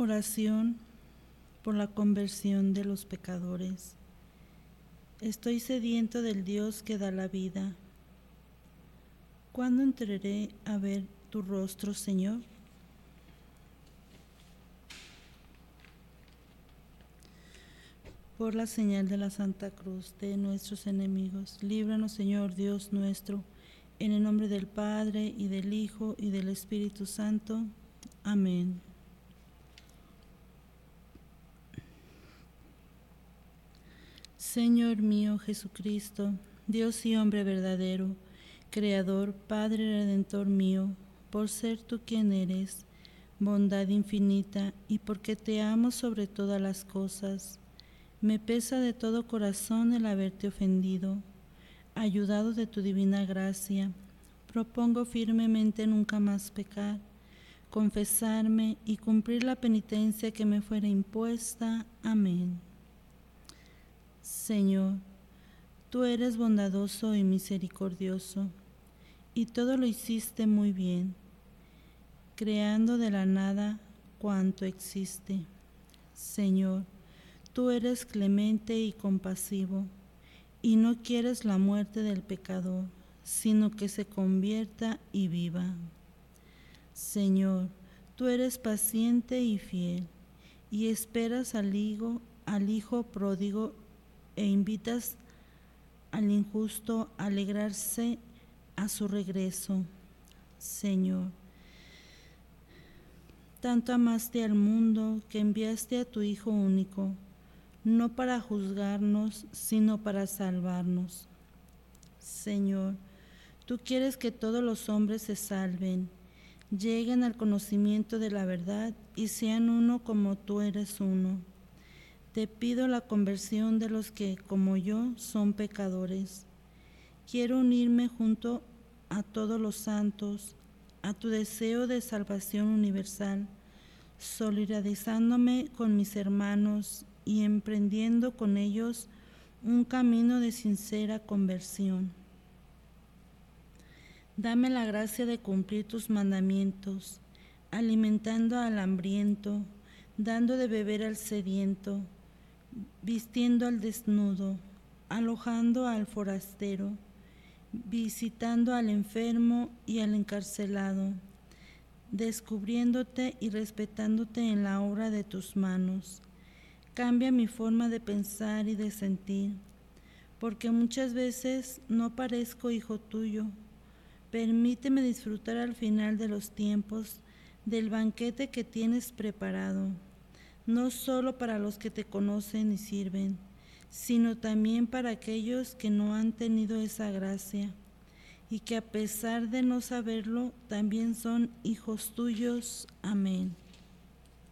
Oración por la conversión de los pecadores. Estoy sediento del Dios que da la vida. ¿Cuándo entraré a ver tu rostro, Señor? Por la señal de la Santa Cruz de nuestros enemigos, líbranos, Señor Dios nuestro, en el nombre del Padre, y del Hijo, y del Espíritu Santo. Amén. Señor mío Jesucristo, Dios y hombre verdadero, Creador, Padre Redentor mío, por ser tú quien eres, bondad infinita, y porque te amo sobre todas las cosas, me pesa de todo corazón el haberte ofendido. Ayudado de tu divina gracia, propongo firmemente nunca más pecar, confesarme y cumplir la penitencia que me fuera impuesta. Amén. Señor, tú eres bondadoso y misericordioso, y todo lo hiciste muy bien, creando de la nada cuanto existe. Señor, tú eres clemente y compasivo, y no quieres la muerte del pecador, sino que se convierta y viva. Señor, tú eres paciente y fiel, y esperas al hijo pródigo e invitas al injusto a alegrarse a su regreso. Señor, tanto amaste al mundo que enviaste a tu Hijo único, no para juzgarnos, sino para salvarnos. Señor, tú quieres que todos los hombres se salven, lleguen al conocimiento de la verdad y sean uno como tú eres uno. Te pido la conversión de los que, como yo, son pecadores. Quiero unirme junto a todos los santos a tu deseo de salvación universal, solidarizándome con mis hermanos y emprendiendo con ellos un camino de sincera conversión. Dame la gracia de cumplir tus mandamientos, alimentando al hambriento, dando de beber al sediento, vistiendo al desnudo, alojando al forastero, visitando al enfermo y al encarcelado, descubriéndote y respetándote en la obra de tus manos. Cambia mi forma de pensar y de sentir, porque muchas veces no parezco hijo tuyo. Permíteme disfrutar al final de los tiempos del banquete que tienes preparado, no solo para los que te conocen y sirven, sino también para aquellos que no han tenido esa gracia y que a pesar de no saberlo, también son hijos tuyos. Amén.